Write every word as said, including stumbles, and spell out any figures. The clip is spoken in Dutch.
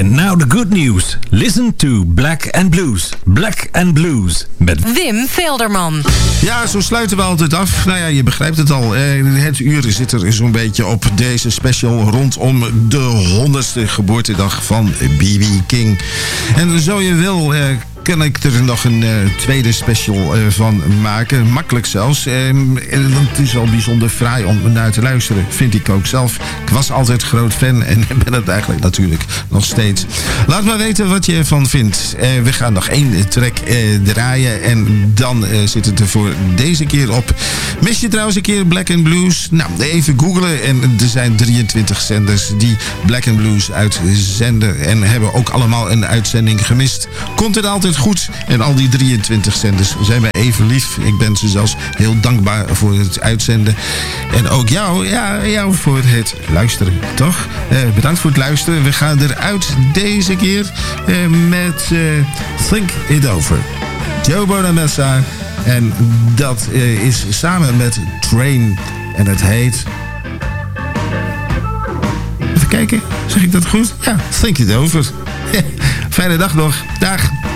And now the good news. Listen to Black and Blues. Black and Blues. Met Wim Velderman. Ja, zo sluiten we altijd af. Nou ja, je begrijpt het al. Het uur zit er zo'n beetje op deze special rondom de honderdste geboortedag van B B King. En zo je wil... kan ik er nog een uh, tweede special uh, van maken. Makkelijk zelfs. Um, het is al bijzonder fraai om naar te luisteren. Vind ik ook zelf. Ik was altijd groot fan en ben het eigenlijk natuurlijk nog steeds. Laat maar weten wat je ervan vindt. Uh, we gaan nog één track uh, draaien. En dan uh, zit het er voor deze keer op. Mis je trouwens een keer Black and Blues? Nou, even googlen. En er zijn drieëntwintig zenders die Black and Blues uitzenden. En hebben ook allemaal een uitzending gemist. Komt het altijd goed. En al die drieëntwintig zenders zijn mij even lief. Ik ben ze zelfs heel dankbaar voor het uitzenden. En ook jou, ja, jou voor het luisteren, toch? Uh, bedankt voor het luisteren. We gaan eruit deze keer uh, met uh, Think It Over. Joe Bonamassa. En dat uh, is samen met Train. En het heet... Even kijken, zeg ik dat goed? Ja, Think It Over. Fijne dag nog. Dag.